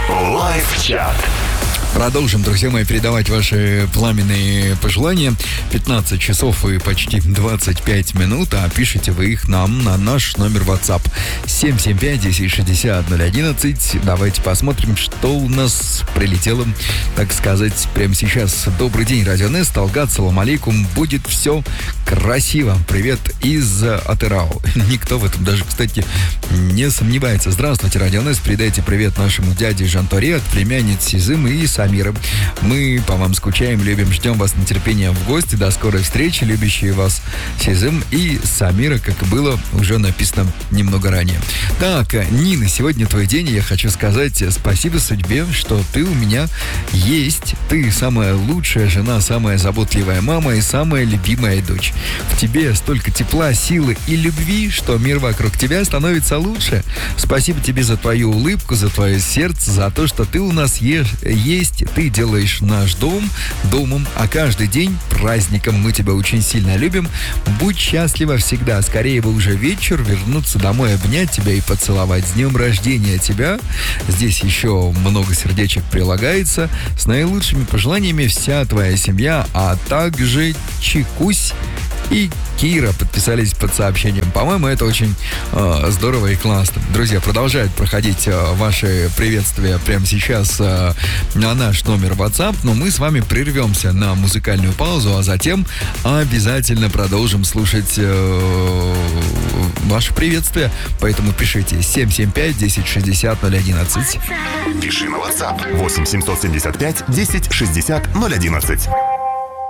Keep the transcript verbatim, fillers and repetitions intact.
Лайв-чат. Продолжим, друзья мои, передавать ваши пламенные пожелания. пятнадцать часов и почти двадцать пять минут, а пишите вы их нам на наш номер WhatsApp семь семь пять десять шестьдесят ноль одиннадцать. Давайте посмотрим, что у нас прилетело, так сказать, прямо сейчас. Добрый день, Радио Нес, Талгат, салам алейкум. Будет все красиво. Привет из Атырау. Никто в этом даже, кстати, не сомневается. Здравствуйте, Радио Нес. Передайте привет нашему дяде Жантуаре от племянниц Сизым и Самира. Мы по вам скучаем, любим, ждем вас с нетерпением в гости. До скорой встречи, любящие вас Сизым и Самира, как и было уже написано немного ранее. Так, Нина, сегодня твой день, и я хочу сказать спасибо судьбе, что ты у меня есть. Ты самая лучшая жена, самая заботливая мама и самая любимая дочь. В тебе столько тепла, силы и любви, что мир вокруг тебя становится лучше. Спасибо тебе за твою улыбку, за твое сердце, за то, что ты у нас ешь, есть. Ты делаешь наш дом домом, а каждый день праздником. Мы тебя очень сильно любим. Будь счастлива всегда. Скорее бы уже вечер, вернуться домой, обнять тебя и поцеловать. С днем рождения тебя. Здесь еще много сердечек прилагается. С наилучшими пожеланиями вся твоя семья, а также Чикусь и Кира подписались под сообщением. По-моему, это очень э, здорово и классно. Друзья, продолжают проходить э, ваши приветствия прямо сейчас э, на наш номер WhatsApp, но мы с вами прервемся на музыкальную паузу, а затем обязательно продолжим слушать э, ваши приветствия. Поэтому пишите семь семь пять десять шестьдесят ноль одиннадцать. Пиши на WhatsApp восемь семьсот семьдесят пять десять шестьдесят ноль одиннадцать.